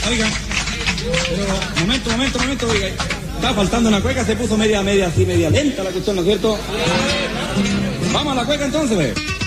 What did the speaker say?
Oiga, pero, momento, oiga. Está faltando una cueca, se puso media lenta la cuestión, ¿no es cierto? Vamos a la cueca entonces, ve.